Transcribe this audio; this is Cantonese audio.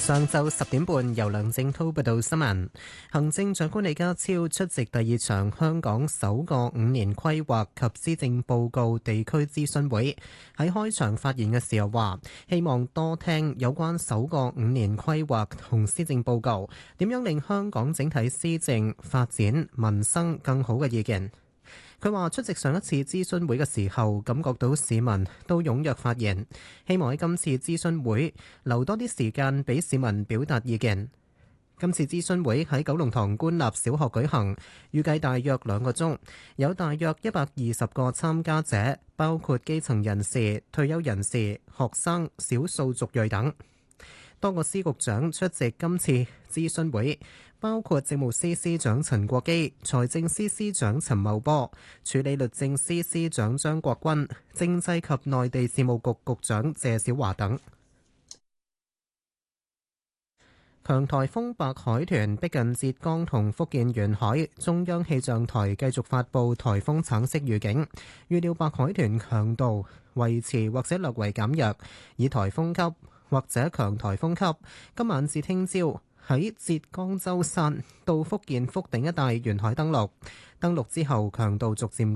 上晝10點半，由梁正滔報道新聞。行政長官李家超出席第二場香港首個5年規劃及施政報告地區諮詢會，喺開場發言嘅時候話，希望多聽有關首個5年規劃同施政報告點樣令香港整體施政發展民生更好嘅意見。佢話出席上一次諮詢會嘅時候，感覺到市民都踴躍發言，希望喺今次諮詢會留多啲時間俾市民表達意見。今次諮詢會喺九龍塘官立小學舉行，預計大約2個鐘，有大約120個參加者，包括基層人士、退休人士、學生、少數族裔等。多個司局長出席今次諮詢會，包括政務司司長陳國基、財政司司長陳茂波、處理律政司司長張國軍、政制及內地事務局局長謝小華等。強颱風白海豚逼近浙江同福建沿海，中央氣象台繼續發布颱風橙色預警，預料白海豚強度維持或者略為減弱，以颱風級或者強颱風級，今晚至聽朝喺浙江舟山到福建福鼎一帶沿海登陸之後強度逐漸